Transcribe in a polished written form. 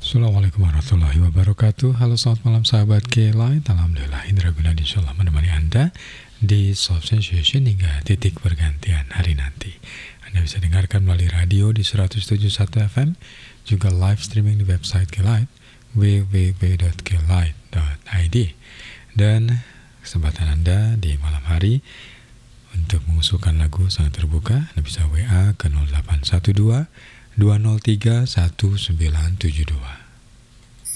Assalamualaikum warahmatullahi wabarakatuh. Halo, selamat malam sahabat K-Light. Alhamdulillah, Indra Gunawan insyaallah menemani Anda di Soul Sensation hingga titik pergantian hari nanti. Anda bisa dengarkan melalui radio di 107.1 FM, juga live streaming di website K-Light www.klight.id. Dan kesempatan Anda di malam hari untuk mengusulkan lagu sangat terbuka. Anda bisa WA ke 0812 203 1972.